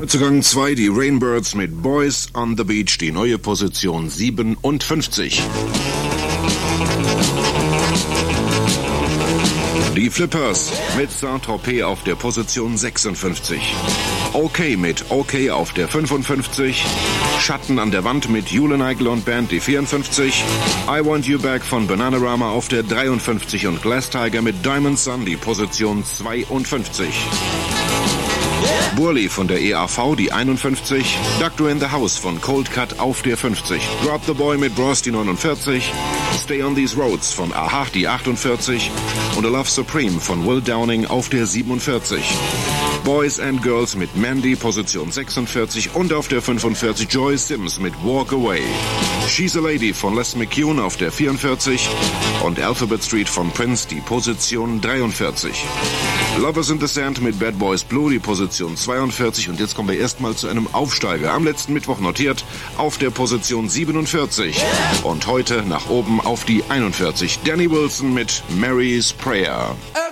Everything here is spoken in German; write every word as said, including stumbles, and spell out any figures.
Zugang zwei, die Rainbirds mit Boys on the Beach, die neue Position siebenundfünfzig. Die Flippers mit Saint-Tropez auf der Position sechsundfünfzig. Okay mit Okay auf der fünfundfünfzig. Schatten an der Wand mit Jule Nigel und Band die vierundfünfzig. I Want You Back von Bananarama auf der dreiundfünfzig und Glass Tiger mit Diamond Sun die Position zweiundfünfzig. Burley von der E A V die einundfünfzig, Doctor in the House von Cold Cut auf der fünfzig, Drop the Boy mit Bros die neunundvierzig, Stay on These Roads von Aha die achtundvierzig und A Love Supreme von Will Downing auf der siebenundvierzig. Boys and Girls mit Mandy Position sechsundvierzig und auf der fünfundvierzig Joy Sims mit Walk Away. She's a Lady von Les McCune auf der vierundvierzig und Alphabet Street von Prince die Position dreiundvierzig. Lovers in the Sand mit Bad Boys Blue die Position zweiundvierzig und jetzt kommen wir erstmal zu einem Aufsteiger. Am letzten Mittwoch notiert auf der Position siebenundvierzig und heute nach oben auf die einundvierzig. Danny Wilson mit Mary's Prayer.